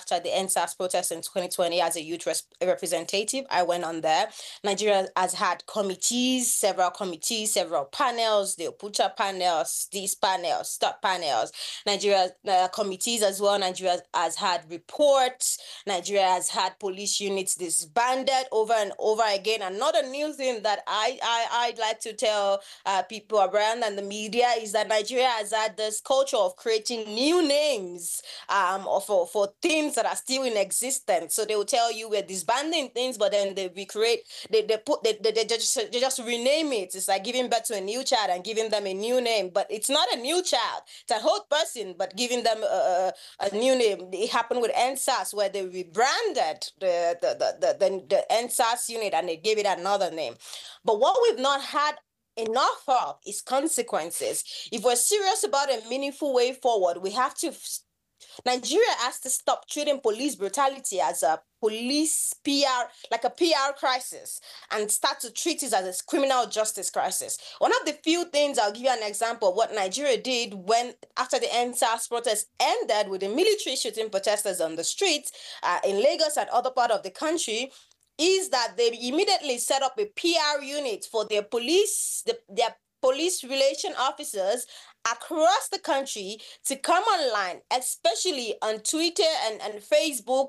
after the NSAS protest in 2020 as a youth representative. I went on there. Nigeria has had several committees, several panels, the Opucha panels, these panels, stop panels. Nigeria committees as well. Nigeria has had reports. Nigeria has had police units disbanded over and over again. And not a new thing that I'd like to tell people around and the media is that Nigeria has had this culture of creating new names for things that are still in existence. So they will tell you we're disbanding things, but then they recreate, they just rename it. It's like giving birth to a new child and giving them a new name, but it's not a new child. It's an old person, but giving them a new name. It happened with NSAS where they rebranded the NSAS unit and they gave it another name. But what we've not had enough of is consequences. If we're serious about a meaningful way forward, we have to. Nigeria has to stop treating police brutality as a police PR, like a PR crisis, and start to treat it as a criminal justice crisis. One of the few things, I'll give you an example of what Nigeria did when, after the NSAS protest ended with the military shooting protesters on the streets in Lagos and other part of the country, is that they immediately set up a PR unit for their police, their police relation officers across the country to come online, especially on Twitter and Facebook,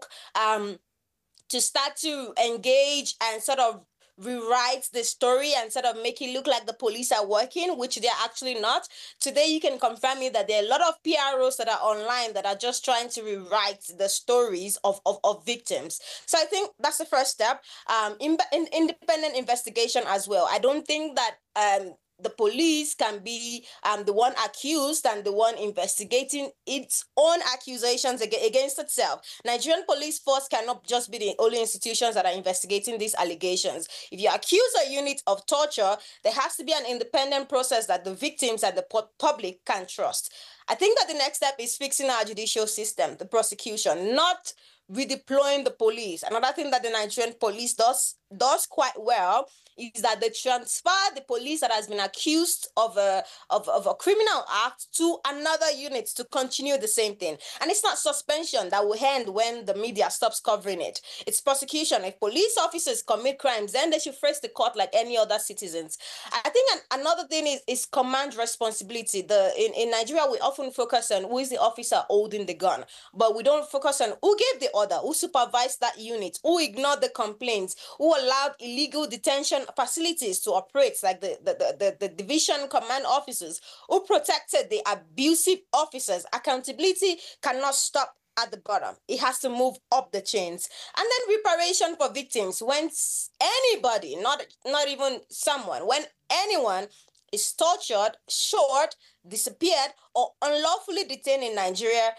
to start to engage and sort of rewrite the story and sort of make it look like the police are working, which they're actually not. Today, you can confirm me that there are a lot of PROs that are online that are just trying to rewrite the stories of victims. So I think that's the first step. Independent investigation as well. I don't think that the police can be the one accused and the one investigating its own accusations against itself. Nigerian police force cannot just be the only institutions that are investigating these allegations. If you accuse a unit of torture, there has to be an independent process that the victims and the public can trust. I think that the next step is fixing our judicial system, the prosecution, not redeploying the police. Another thing that the Nigerian police does quite well is that they transfer the police that has been accused of a criminal act to another unit to continue the same thing. And it's not suspension that will end when the media stops covering it. It's prosecution. If police officers commit crimes, then they should face the court like any other citizens. I think another thing is command responsibility. In Nigeria, we often focus on who is the officer holding the gun, but we don't focus on who gave the order, who supervised that unit, who ignored the complaints, who allowed illegal detention facilities to operate, like the division command officers, who protected the abusive officers. Accountability cannot stop at the bottom. It has to move up the chains. And then reparation for victims. When anybody, not even someone, when anyone is tortured, shot, disappeared, or unlawfully detained in Nigeria,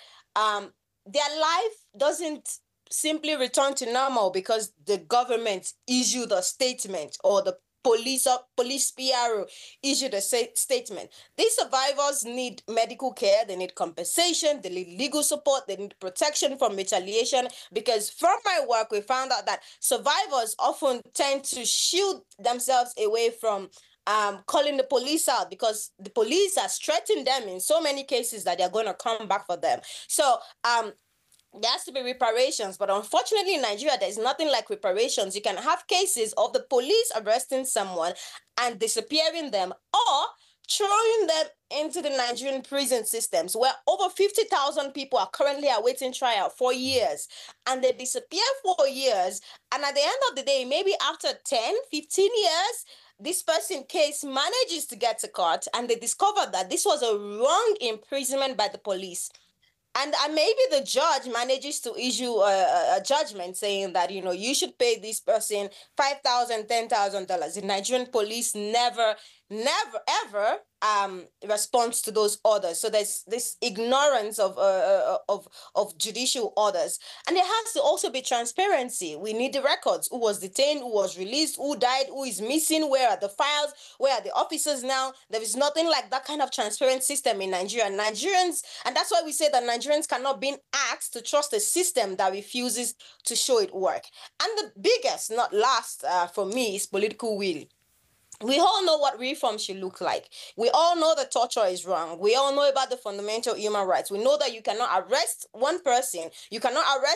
their life doesn't simply return to normal because the government issued a statement or the police PRO issued a statement. These survivors need medical care, they need compensation, they need legal support, they need protection from retaliation, because from my work, we found out that survivors often tend to shield themselves away from calling the police out because the police has threatened them in so many cases that they're going to come back for them. So there has to be reparations, but unfortunately in Nigeria, there's nothing like reparations. You can have cases of the police arresting someone and disappearing them, or throwing them into the Nigerian prison systems where over 50,000 people are currently awaiting trial for years, and they disappear for years. And at the end of the day, maybe after 10, 15 years, this person's case manages to get to court and they discover that this was a wrong imprisonment by the police. And maybe the judge manages to issue a judgment saying that, you should pay this person $5,000, $10,000. The Nigerian police never, ever responds to those orders. So there's this ignorance of judicial orders. And there has to also be transparency. We need the records. Who was detained, who was released, who died, who is missing, where are the files, where are the officers now? There is nothing like that kind of transparent system in Nigeria. Nigerians, and that's why we say that Nigerians cannot be asked to trust a system that refuses to show it work. And the biggest, not last for me, is political will. We all know what reform should look like. We all know that torture is wrong. We all know about the fundamental human rights. We know that you cannot arrest one person. You cannot arrest